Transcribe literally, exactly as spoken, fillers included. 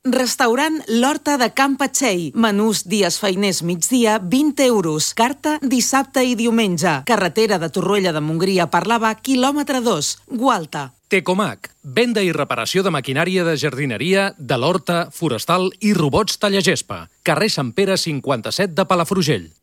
Restaurant L'Horta de Can Patxell. Menús dies feiners migdia, vint euros. Carta dissabte i diumenge. Carretera de Torroella de Montgrí a Parlavà, quilòmetre dos. Gualta. Tecomac, venda i reparació de maquinària de jardineria, de l'horta, forestal i robots tallagespa. Carrer Sant Pere cinquanta-set de Palafrugell.